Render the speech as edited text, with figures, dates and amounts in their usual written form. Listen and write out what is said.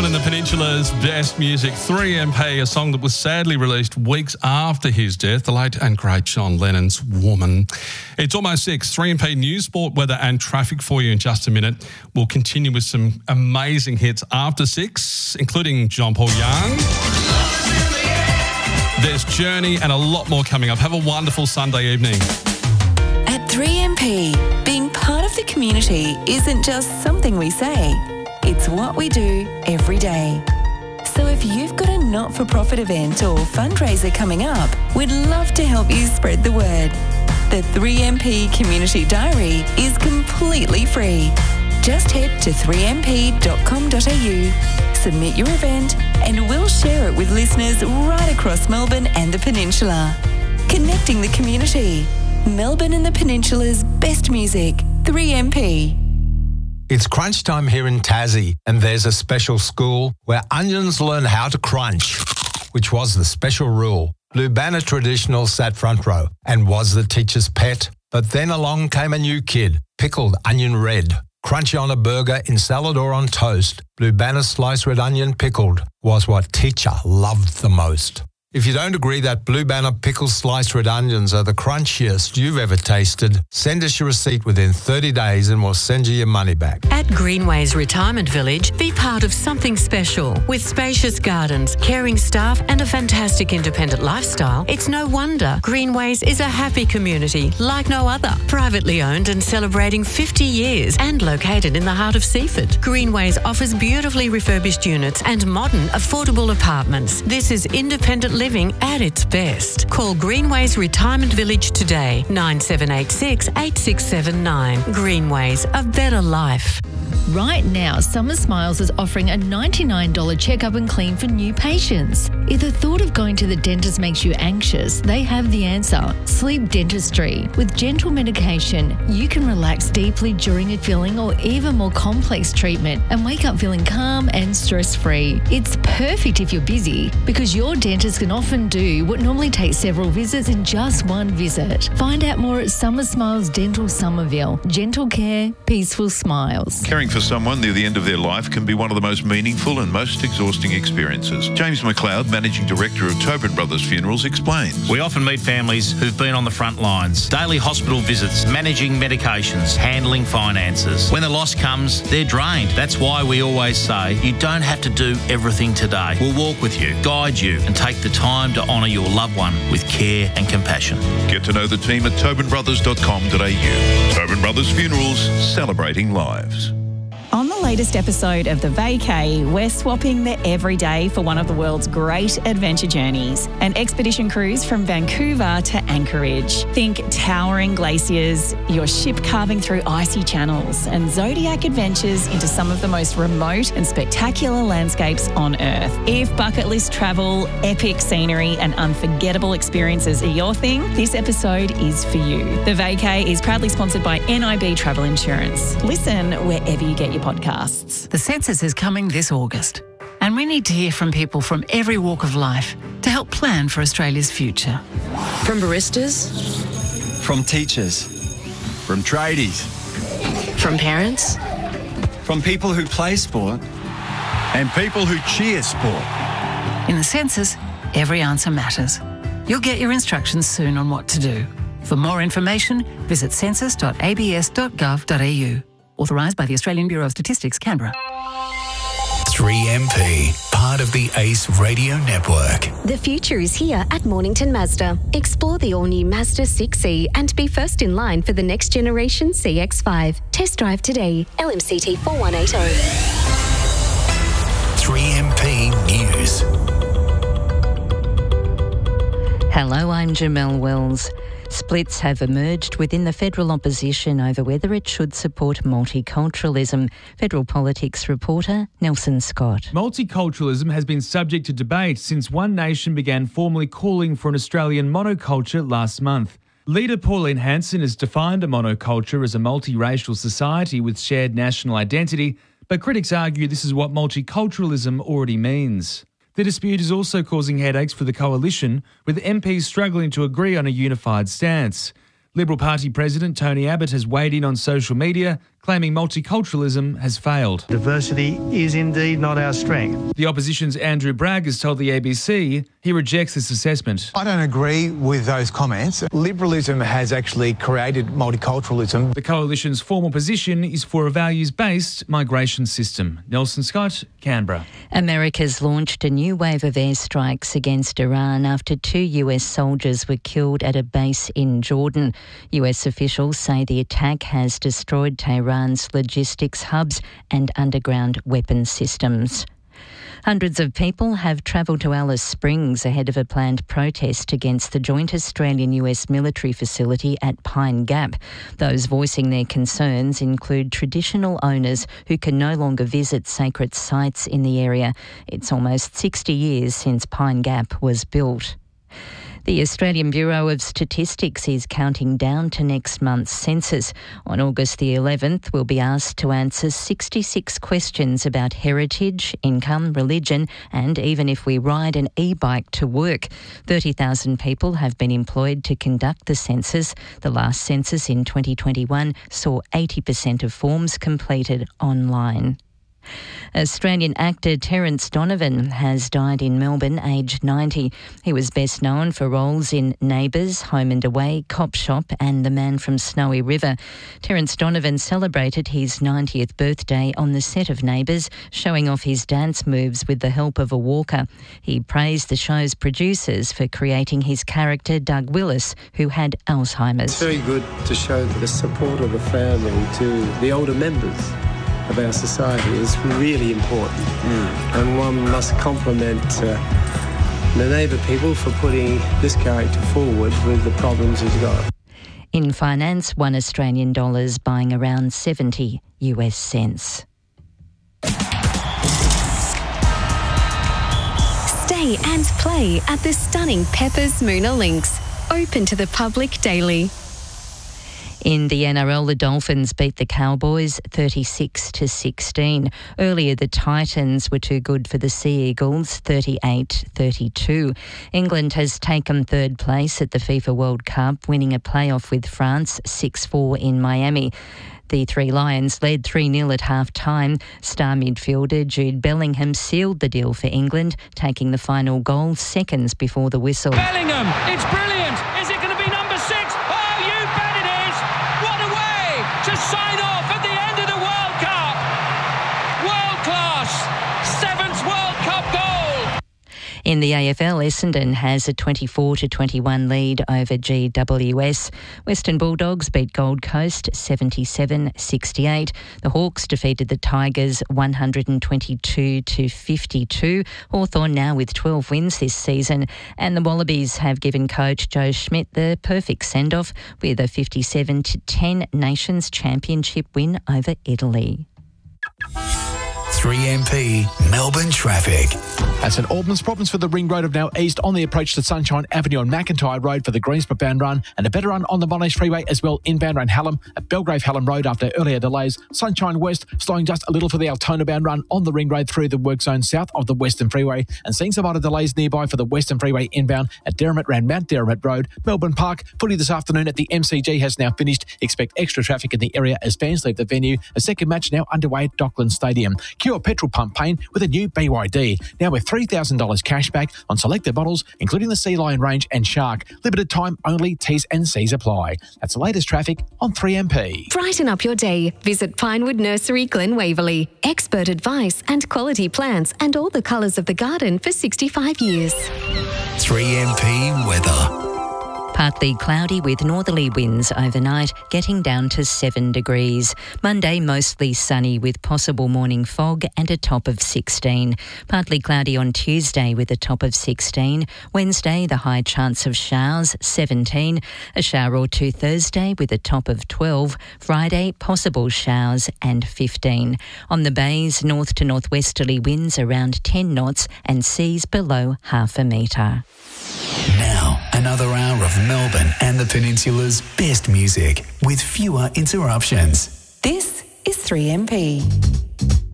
Melbourne and the Peninsula's best music, 3MP, a song that was sadly released weeks after his death, the late and great John Lennon's Woman. It's almost 6. 3MP news, sport, weather and traffic for you in just a minute. We'll continue with some amazing hits after 6, including John Paul Young. There's Journey and a lot more coming up. Have a wonderful Sunday evening. At 3MP, being part of the community isn't just something we say. It's what we do every day. So if you've got a not-for-profit event or fundraiser coming up, we'd love to help you spread the word. The 3MP Community Diary is completely free. Just head to 3mp.com.au, submit your event, and we'll share it with listeners right across Melbourne and the Peninsula. Connecting the community. Melbourne and the Peninsula's best music, 3MP. It's crunch time here in Tassie, and there's a special school where onions learn how to crunch, which was the special rule. Blue Banner Traditional sat front row and was the teacher's pet. But then along came a new kid, pickled onion red. Crunchy on a burger, in salad or on toast, Blue Banner sliced red onion pickled was what teacher loved the most. If you don't agree that Blue Banner pickled sliced red onions are the crunchiest you've ever tasted, send us your receipt within 30 days and we'll send you your money back. At Greenways Retirement Village, be part of something special. With spacious gardens, caring staff and a fantastic independent lifestyle, it's no wonder Greenways is a happy community like no other. Privately owned and celebrating 50 years and located in the heart of Seaford. Greenways offers beautifully refurbished units and modern, affordable apartments. This is independent living at its best. Call Greenways Retirement Village today, 9786 8679. Greenways, a better life. Right now, Summer Smiles is offering a $99 checkup and clean for new patients. If the thought of going to the dentist makes you anxious, they have the answer. Sleep Dentistry. With gentle medication, you can relax deeply during a filling or even more complex treatment and wake up feeling calm and stress-free. It's perfect if you're busy because your dentist can often do what normally takes several visits in just one visit. Find out more at Summer Smiles Dental Somerville. Gentle care, peaceful smiles. Caring for someone near the end of their life can be one of the most meaningful and most exhausting experiences. James McLeod, Managing Director of Tobin Brothers Funerals, explains. We often meet families who've been on the front lines, daily hospital visits, managing medications, handling finances. When the loss comes, they're drained. That's why we always say you don't have to do everything today. We'll walk with you, guide you, and take the time to honour your loved one with care and compassion. Get to know the team at tobinbrothers.com.au. Tobin Brothers Funerals, celebrating lives. On the latest episode of The Vacay, we're swapping the everyday for one of the world's great adventure journeys, an expedition cruise from Vancouver to Anchorage. Think towering glaciers, your ship carving through icy channels, and zodiac adventures into some of the most remote and spectacular landscapes on Earth. If bucket list travel, epic scenery, and unforgettable experiences are your thing, this episode is for you. The Vacay is proudly sponsored by NIB Travel Insurance. Listen wherever you get your podcasts. The census is coming this August, and we need to hear from people from every walk of life to help plan for Australia's future. From baristas, from teachers, from tradies, from parents, from people who play sport and people who cheer sport. In the census, every answer matters. You'll get your instructions soon on what to do. For more information, visit census.abs.gov.au. Authorised by the Australian Bureau of Statistics, Canberra. 3MP, part of the ACE Radio Network. The future is here at Mornington Mazda. Explore the all-new Mazda 6e and be first in line for the next generation CX-5. Test drive today. LMCT 4180. 3MP News. Hello, I'm Jamelle Wells. Splits have emerged within the federal opposition over whether it should support multiculturalism. Federal politics reporter Nelson Scott. Multiculturalism has been subject to debate since One Nation began formally calling for an Australian monoculture last month. Leader Pauline Hanson has defined a monoculture as a multiracial society with shared national identity, but critics argue this is what multiculturalism already means. The dispute is also causing headaches for the coalition, with MPs struggling to agree on a unified stance. Liberal Party President Tony Abbott has weighed in on social media, claiming multiculturalism has failed. Diversity is indeed not our strength. The opposition's Andrew Bragg has told the ABC he rejects this assessment. I don't agree with those comments. Liberalism has actually created multiculturalism. The coalition's formal position is for a values-based migration system. Nelson Scott, Canberra. America's launched a new wave of airstrikes against Iran after 2 US soldiers were killed at a base in Jordan. US officials say the attack has destroyed Tehran's logistics hubs and underground weapon systems. Hundreds of people have travelled to Alice Springs ahead of a planned protest against the joint Australian-US military facility at Pine Gap. Those voicing their concerns include traditional owners who can no longer visit sacred sites in the area. It's almost 60 years since Pine Gap was built. The Australian Bureau of Statistics is counting down to next month's census. On August the 11th, we'll be asked to answer 66 questions about heritage, income, religion, and even if we ride an e-bike to work. 30,000 people have been employed to conduct the census. The last census in 2021 saw 80% of forms completed online. Australian actor Terence Donovan has died in Melbourne, aged 90. He was best known for roles in Neighbours, Home and Away, Cop Shop and The Man from Snowy River. Terence Donovan celebrated his 90th birthday on the set of Neighbours, showing off his dance moves with the help of a walker. He praised the show's producers for creating his character Doug Willis, who had Alzheimer's. It's very good to show the support of the family to the older members of our society is really important. And one must compliment the Neighbour people for putting this character forward with the problems he's got. In finance, $1 Australian buying around 70 US cents. Stay and play at the stunning Peppers Moona Links. Open to the public daily. In the NRL, the Dolphins beat the Cowboys 36-16. Earlier, the Titans were too good for the Sea Eagles 38-32. England has taken third place at the FIFA World Cup, winning a playoff with France 6-4 in Miami. The Three Lions led 3-0 at half-time. Star midfielder Jude Bellingham sealed the deal for England, taking the final goal seconds before the whistle. Bellingham, it's brilliant! Is it going to be number 6? Oh, you bet it is! What a way to sign off at the end of the World Cup! World class! 7th World Cup goal! In the AFL, Essendon has a 24-21 lead over GWS. Western Bulldogs beat Gold Coast 77-68. The Hawks defeated the Tigers 122-52. Hawthorn now with 12 wins this season. And the Wallabies have given coach Joe Schmidt the perfect send-off with a 57-10 Nations Championship win over Italy. 3MP Melbourne traffic. At St Albans, problems for the Ring Road of now east on the approach to Sunshine Avenue and McIntyre Road for the Greensboro bound run, and a better run on the Monash Freeway as well inbound around Hallam at Belgrave Hallam Road after earlier delays. Sunshine West slowing just a little for the Altona bound run on the Ring Road through the work zone south of the Western Freeway, and seeing some other delays nearby for the Western Freeway inbound at Derrimut round Mount Derrimut Road. Melbourne Park, footy this afternoon at the MCG has now finished. Expect extra traffic in the area as fans leave the venue. A second match now underway at Docklands Stadium. Cure petrol pump pain with a new BYD. Now with $3,000 cash back on selected bottles, including the Sea Lion range and Shark. Limited time only, T's and C's apply. That's the latest traffic on 3MP. Brighten up your day. Visit Pinewood Nursery, Glen Waverley. Expert advice and quality plants and all the colours of the garden for 65 years. 3MP weather. Partly cloudy with northerly winds overnight, getting down to 7 degrees. Monday, mostly sunny with possible morning fog and a top of 16. Partly cloudy on Tuesday with a top of 16. Wednesday, the high chance of showers, 17. A shower or two Thursday with a top of 12. Friday, possible showers and 15. On the bays, north to northwesterly winds around 10 knots and seas below half a metre. Now, another hour of Melbourne and the Peninsula's best music with fewer interruptions. This is 3MP.